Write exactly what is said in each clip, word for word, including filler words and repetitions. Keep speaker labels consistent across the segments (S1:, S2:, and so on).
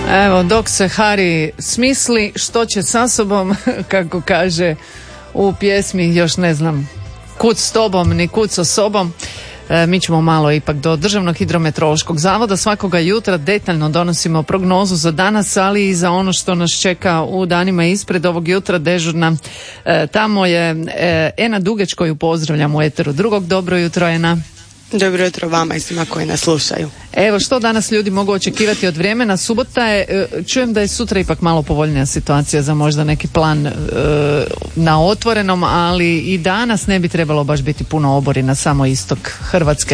S1: Evo, dok se Hari smisli što će sa sobom, kako kaže u pjesmi, još ne znam, kud s tobom, ni kud sa sobom. E, mi ćemo malo ipak do Državnog hidrometeorološkog zavoda. Svakoga jutra detaljno donosimo prognozu za danas, ali i za ono što nas čeka u danima ispred. Ovog jutra dežurna e, tamo je e, Ena Dugeć, koju pozdravljam u eteru drugog. Dobro jutro, Ena.
S2: Dobro jutro vama i svima koji nas slušaju.
S1: Evo, što danas ljudi mogu očekivati od vremena? Subota je, čujem da je sutra ipak malo povoljnija situacija za možda neki plan e, na otvorenom, ali i danas ne bi trebalo baš biti puno obori na samo istok Hrvatske.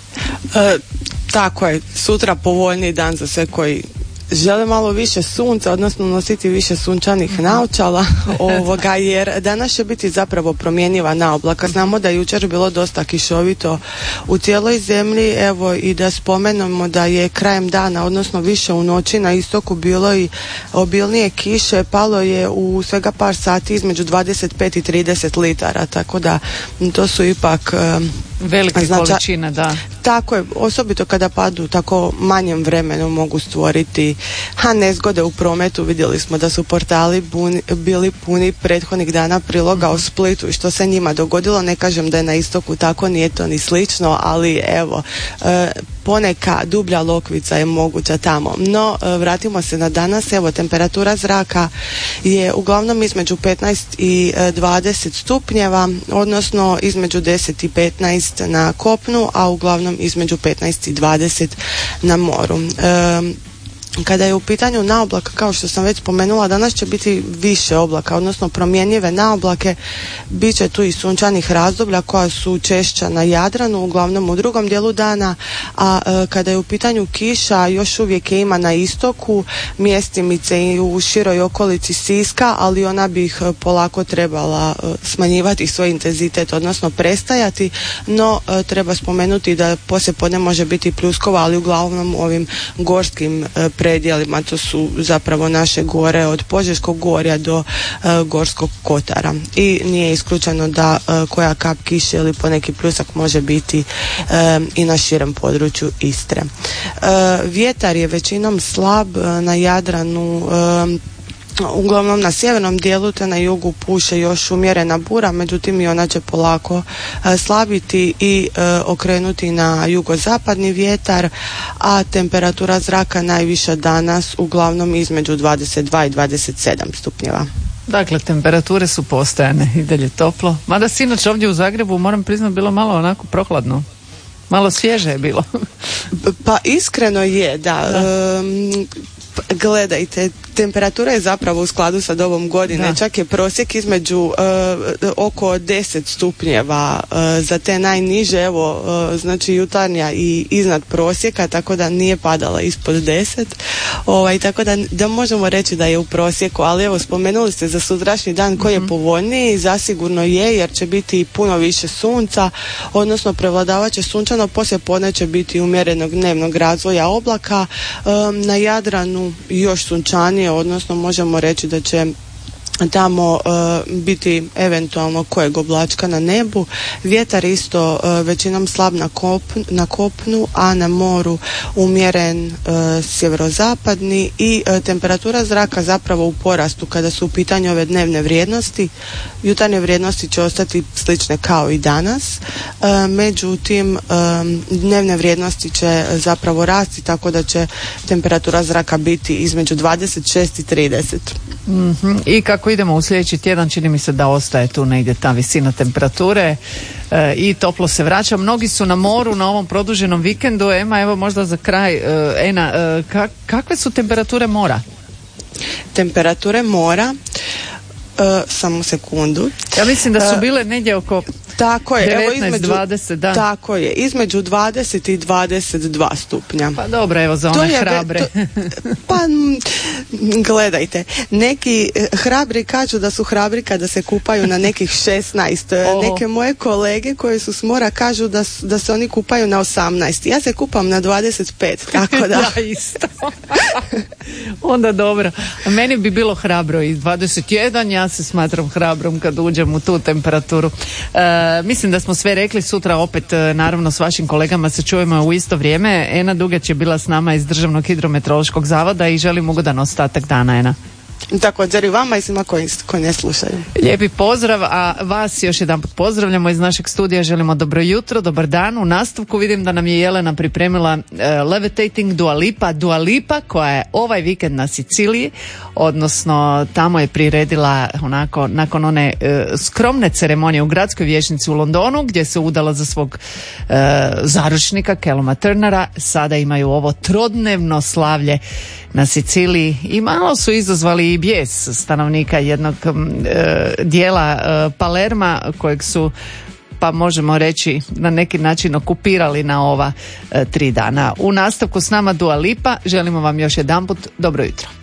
S2: E, tako je, sutra povoljniji dan za sve koji žele malo više sunca, odnosno nositi više sunčanih naočala, ovoga, jer danas će biti zapravo promjenjiva naoblaka. Znamo da je jučer bilo dosta kišovito u cijeloj zemlji, evo i da spomenemo da je krajem dana, odnosno više u noći na istoku bilo i obilnije kiše, palo je u svega par sati između dvadeset pet i trideset litara, tako da to su ipak
S1: velike znača... količine, da.
S2: Tako je, osobito kada padu tako manjem vremenu mogu stvoriti ha, nezgode u prometu. Vidjeli smo da su portali buni, bili puni prethodnih dana priloga o Splitu i što se njima dogodilo. Ne kažem da je na istoku tako, nije to ni slično, ali evo, e, poneka dublja lokvica je moguća tamo. No, e, vratimo se na danas. Evo, temperatura zraka je uglavnom između petnaest i dvadeset stupnjeva, odnosno između deset i petnaest na kopnu, a uglavnom između petnaest i dvadeset na moru. E, Kada je u pitanju naoblaka, kao što sam već spomenula, danas će biti više oblaka, odnosno promjenjive naoblake. Biće tu i sunčanih razdoblja koja su češća na Jadranu, uglavnom u drugom dijelu dana, a e, kada je u pitanju kiša, još uvijek je ima na istoku, mjestimice i u široj okolici Siska, ali ona bi ih polako trebala e, smanjivati svoj intenzitet, odnosno prestajati, no e, treba spomenuti da poslijepodne može biti pljuskova, ali uglavnom u ovim gorskim e, predjelima, to su zapravo naše gore od Požeškog gorja do uh, Gorskog kotara, i nije isključeno da uh, koja kap kiše ili poneki pljusak može biti uh, i na širem području Istre. Uh, vjetar je većinom slab uh, na Jadranu, uh, uglavnom na sjevernom dijelu, te na jugu puše još umjerena bura, međutim i ona će polako e, slabiti i e, okrenuti na jugozapadni vjetar, a temperatura zraka najviša danas uglavnom između dvadeset dva i dvadeset sedam stupnjeva.
S1: Dakle, temperature su postojane i dalje toplo. Mada sinoć ovdje u Zagrebu, moram priznati, bilo malo onako prohladno. Malo svježe je bilo.
S2: Pa iskreno je, da. da. Um, Gledajte, temperatura je zapravo u skladu sa dobom godine, da. Čak je prosjek između uh, oko deset stupnjeva uh, za te najniže, evo, uh, znači jutarnja i iznad prosjeka, tako da nije padala ispod deset, ovaj, tako da, da možemo reći da je u prosjeku, ali evo, spomenuli ste za sutrašnji dan koji mm-hmm. je povoljniji, zasigurno je, jer će biti puno više sunca, odnosno prevladavat će sunčano, poslije podne će biti umjerenog dnevnog razvoja oblaka, um, na Jadranu još sunčanije, odnosno možemo reći da će tamo uh, biti eventualno kojeg oblačka na nebu. Vjetar isto uh, većinom slab na, kopn, na kopnu, a na moru umjeren uh, sjeverozapadni, i uh, temperatura zraka zapravo u porastu kada su u pitanju ove dnevne vrijednosti. Jutarnje vrijednosti će ostati slične kao i danas, uh, međutim um, dnevne vrijednosti će zapravo rasti, tako da će temperatura zraka biti između dvadeset šest i trideset.
S1: Mm-hmm. I kako idemo u sljedeći tjedan, čini mi se da ostaje tu negdje ta visina temperature e, i toplo se vraća. Mnogi su na moru na ovom produženom vikendu. Ema, evo možda za kraj, e, Ena, e, kak, kakve su temperature mora?
S2: Temperature mora, e, samo sekundu.
S1: Ja mislim da su bile negdje oko
S2: tako je,
S1: devetnaest,
S2: evo između,
S1: dvadeset, da.
S2: Tako je, između dvadeset i dvadeset dva stupnja.
S1: Pa dobro, evo za one je, hrabre. To,
S2: pa gledajte, neki hrabri kažu da su hrabri kada se kupaju na nekih šesnaest. Oh. Neke moje kolege koje su s mora kažu da, da se oni kupaju na osamnaest. Ja se kupam na dvadeset pet, tako da.
S1: Ja isto. Onda dobro. Meni bi bilo hrabro i dvadeset jedan, ja se smatram hrabrom kad uđem u tu temperaturu. E, mislim da smo sve rekli, sutra opet naravno s vašim kolegama se čujemo u isto vrijeme. Ena Dugać je bila s nama iz Državnog hidrometeorološkog zavoda i želim ugodan ostatak dana, Ena.
S2: Također i vama i svima koji, koji ne slušaju.
S1: Lijepi pozdrav, a vas još jedan put pozdravljamo iz našeg studija, želimo dobro jutro, dobar dan. U nastavku vidim da nam je Jelena pripremila uh, Levitating Dua Lipa, Dua Lipa koja je ovaj vikend na Siciliji, odnosno tamo je priredila onako, nakon one uh, skromne ceremonije u gradskoj vijećnici u Londonu, gdje se udala za svog uh, zaručnika Calluma Turnera, sada imaju ovo trodnevno slavlje na Siciliji i malo su izazvali i bijes stanovnika jednog e, dijela e, Palerma kojeg su, pa možemo reći, na neki način okupirali na ova e, tri dana. U nastavku s nama Dua Lipa, želimo vam još jedanput dobro jutro.